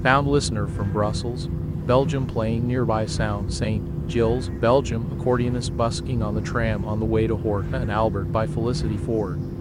Found listener from Brussels, Belgium playing nearby sound St. Gilles, Belgium, accordionist busking on the tram on the way to Horta and Albert by Felicity Ford.